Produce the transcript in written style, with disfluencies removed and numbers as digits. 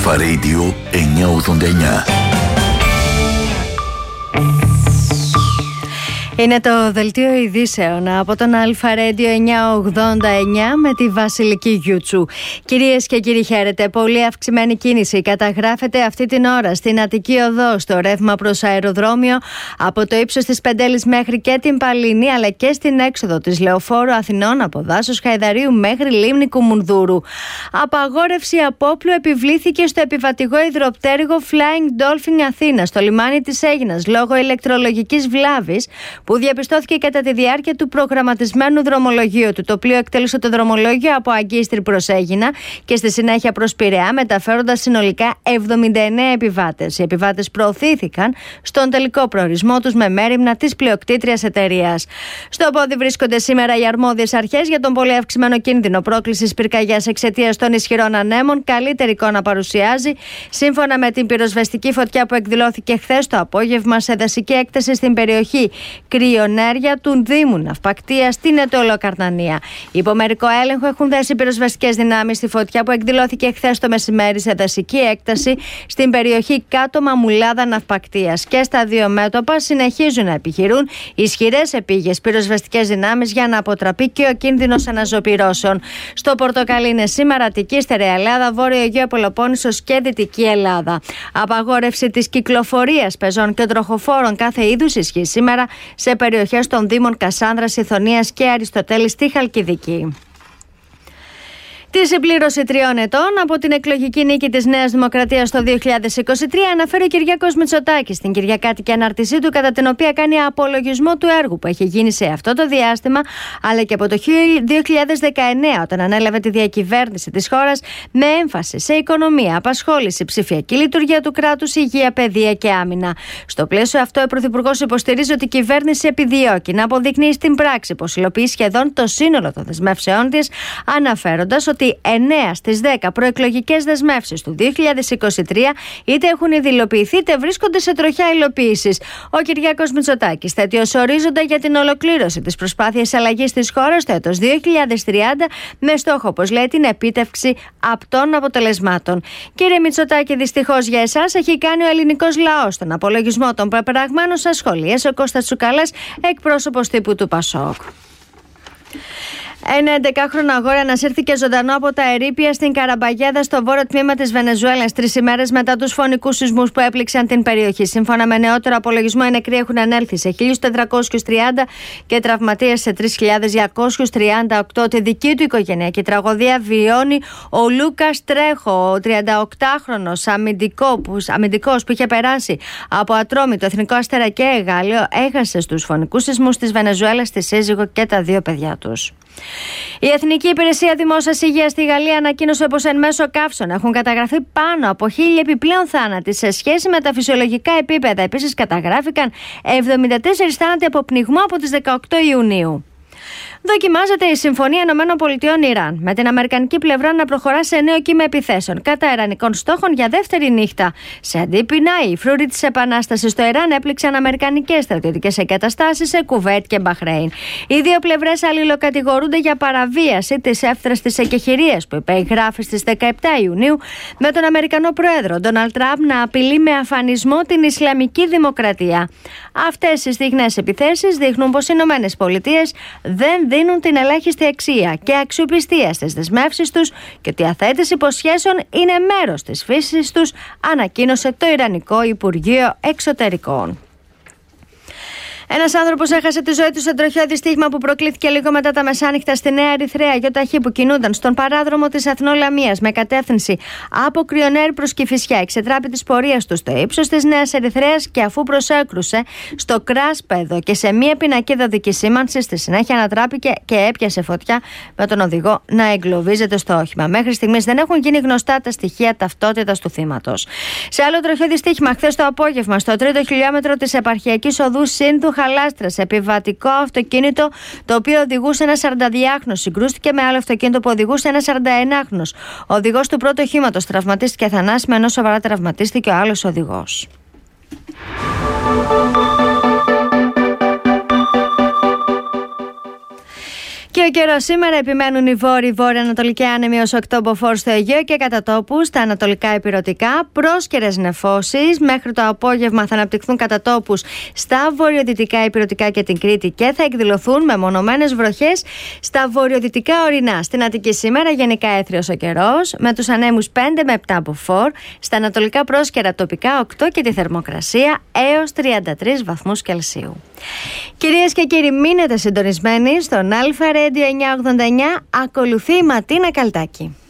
Αλφα Radio 989. Είναι το δελτίο ειδήσεων από τον Αλφα Radio 989 με τη Βασιλική Γιούτσου. Κυρίες και κύριοι, χαίρετε. Πολύ αυξημένη κίνηση καταγράφεται αυτή την ώρα στην Αττική Οδό, στο ρεύμα προς αεροδρόμιο από το ύψος της Πεντέλης μέχρι και την Παλίνη, αλλά και στην έξοδο της Λεωφόρου Αθηνών από Δάσος Χαϊδαρίου μέχρι Λίμνη Κουμουνδούρου. Απαγόρευση απόπλου επιβλήθηκε στο επιβατικό υδροπτέρυγο Flying Dolphin Αθήνα, στο λιμάνι της Αίγινας, λόγω ηλεκτρολογικής βλάβης που διαπιστώθηκε κατά τη διάρκεια του προγραμματισμένου δρομολογίου του. Το πλοίο εκτέλεσε το δρομολόγιο από Αγκίστρη προς Αίγινα και στη συνέχεια προς Πειραιά, μεταφέροντας συνολικά 79 επιβάτες. Οι επιβάτες προωθήθηκαν στον τελικό προορισμό τους με μέριμνα της πλειοκτήτριας εταιρείας. Στο πόδι βρίσκονται σήμερα οι αρμόδιες αρχές για τον πολύ αυξημένο κίνδυνο πρόκλησης πυρκαγιάς εξαιτίας των ισχυρών ανέμων. Καλύτερη εικόνα παρουσιάζει, σύμφωνα με την πυροσβεστική φωτιά που εκδηλώθηκε χθες το απόγευμα σε δασική έκταση στην περιοχή Κρυονέρια του Δήμου Ναυπακτία στην Ετωλοκαρνανία. Υπό μερικό έλεγχο έχουν δέσει πυροσβεστικές δυνάμεις στη φωτιά που εκδηλώθηκε χθες το μεσημέρι σε δασική έκταση στην περιοχή Κάτω Μαμουλάδα Ναυπακτίας. Και στα δύο μέτωπα συνεχίζουν να επιχειρούν ισχυρές επίγειες πυροσβεστικές δυνάμεις για να αποτραπεί και ο κίνδυνος αναζωπυρώσεων. Στο Πορτοκαλί είναι σήμερα Αττική, Στερεά Ελλάδα, Βόρειο Αιγαίο Πελοπόννησος και Δυτική Ελλάδα. Απαγόρευση της κυκλοφορίας πεζών και τροχοφόρων κάθε είδους ισχύει σήμερα σε περιοχές των Δήμων Κασάνδρας, Ιθωνίας και Αριστοτέλης στη Χαλκιδική. Τη συμπλήρωση 3 ετών από την εκλογική νίκη της Νέας Δημοκρατίας το 2023 αναφέρει ο Κυριάκος Μητσοτάκης στην κυριακάτικη ανάρτησή του, κατά την οποία κάνει απολογισμό του έργου που έχει γίνει σε αυτό το διάστημα, αλλά και από το 2019 όταν ανέλαβε τη διακυβέρνηση της χώρας, με έμφαση σε οικονομία, απασχόληση, ψηφιακή λειτουργία του κράτους, υγεία, παιδεία και άμυνα. Στο πλαίσιο αυτό, ο Πρωθυπουργός υποστηρίζει ότι η κυβέρνηση επιδιώκει να αποδεικνύει στην πράξη πως υλοποιεί σχεδόν το σύνολο των δεσμεύσεών της, αναφέροντας ότι 9 στις 10 προεκλογικές δεσμεύσεις του 2023 είτε έχουν ήδη υλοποιηθεί είτε βρίσκονται σε τροχιά υλοποίησης. Ο Κυριάκος Μητσοτάκης θέτει ως ορίζοντα για την ολοκλήρωση της προσπάθειας αλλαγής της χώρας το έτος 2030 με στόχο, όπως λέει, την επίτευξη απτών αποτελεσμάτων. Κύριε Μητσοτάκη, δυστυχώς για εσάς έχει κάνει ο ελληνικός λαός τον απολογισμό των πεπραγμένων σας, σχολίασε ο Κώστας Τσουκαλάς, εκπρόσωπος τύπου του Πασόκ. Ένα 11χρονο αγόρι ανασύρθηκε ζωντανό από τα ερείπια στην Καραμπαγιάδα, στο βόρειο τμήμα της Βενεζουέλας, 3 ημέρες μετά τους φωνικούς σεισμούς που έπληξαν την περιοχή. Σύμφωνα με νεότερο απολογισμό, οι νεκροί έχουν ανέλθει σε 1.430 και τραυματίες σε 3.238. Τη δική του οικογενειακή τραγωδία βιώνει ο Λούκας Τρέχο, ο 38χρονος αμυντικός που είχε περάσει από Ατρόμητο, Εθνικό Αστέρα και Εγάλιο. Έχασε στους φωνικούς σεισμούς της Βενεζουέλας τη σύζυγο και τα 2 παιδιά τους. Η Εθνική Υπηρεσία Δημόσιας Υγείας στη Γαλλία ανακοίνωσε πως εν μέσω καύσων έχουν καταγραφεί πάνω από 1.000 επιπλέον θάνατοι σε σχέση με τα φυσιολογικά επίπεδα. Επίσης, καταγράφηκαν 74 θάνατοι από πνιγμό από τις 18 Ιουνίου. Δοκιμάζεται η Συμφωνία ΗΠΑ-Ιράν, με την αμερικανική πλευρά να προχωρά σε νέο κύμα επιθέσεων κατά ιρανικών στόχων για δεύτερη νύχτα. Σε αντίπεινα, οι φρούροι της Επανάστασης στο Ιράν έπληξαν αμερικανικές στρατιωτικές εγκαταστάσεις σε Κουβέιτ και Μπαχρέιν. Οι δύο πλευρές αλληλοκατηγορούνται για παραβίαση της εύθραστης εκεχηρίας που υπεγράφει στις 17 Ιουνίου με τον Αμερικανό Πρόεδρο Ντόναλντ Τραμπ να απειλεί με αφανισμό την Ισλαμική Δημοκρατία. Αυτές οι στιγνές επιθέσεις δείχνουν πως οι ΗΠΑ δεν δίνουν την ελάχιστη αξία και αξιοπιστία στις δεσμεύσεις τους και ότι η αθέτηση υποσχέσεων είναι μέρος της φύσης τους, ανακοίνωσε το Ιρανικό Υπουργείο Εξωτερικών. Ένας άνθρωπος έχασε τη ζωή του σε τροχαίο δυστύχημα που προκλήθηκε λίγο μετά τα μεσάνυχτα στη Νέα Ερυθρέα γιοταχή που κινούνταν στον παράδρομο της Αθηνού-Λαμίας με κατεύθυνση από Κρυονέρ προς Κηφισιά. Εξετράπη της πορείας του στο ύψος της Νέας Ερυθρέας και αφού προσέκρουσε στο κράσπεδο και σε μία πινακίδα οδικής σήμανσης, στη συνέχεια ανατράπηκε και έπιασε φωτιά με τον οδηγό να εγκλωβίζεται στο όχημα. Μέχρι στιγμής δεν έχουν γίνει γνωστά τα στοιχεία ταυτότητας του θύματος. Σε άλλο τροχαίο δυστύχημα, χθες το απόγευμα, στο 3ο χιλιόμετρο της επαρχιακής οδού Σύνδου Χαλάστρας, επιβατικό αυτοκίνητο το οποίο οδηγούσε ένα 42χρονος συγκρούστηκε με άλλο αυτοκίνητο που οδηγούσε ένα 41χρονος. Ο οδηγός του πρώτου οχήματος τραυματίστηκε θανάσιμα, ενώ σοβαρά τραυματίστηκε ο άλλος οδηγός. Και ο Και καιρό σήμερα επιμένουν οι βόρειο-ανατολικοί άνεμοι ως 8 μποφόρ στο Αιγαίο και κατά τόπους στα ανατολικά ηπειρωτικά. Πρόσκαιρες νεφώσεις. Μέχρι το απόγευμα θα αναπτυχθούν κατά τόπους στα βορειοδυτικά ηπειρωτικά και την Κρήτη και θα εκδηλωθούν μεμονωμένες βροχές στα βορειοδυτικά ορεινά. Στην Αττική σήμερα γενικά έθριος ο καιρός, με τους ανέμους 5 με 7 μποφόρ. Στα ανατολικά πρόσκαιρα τοπικά 8 και τη θερμοκρασία έως 33 βαθμούς Κελσίου. Κυρίες και κύριοι, μείνετε συντονισμένοι στον Αλφα Radio 989. Ακολουθεί η Ματίνα Καλτάκη.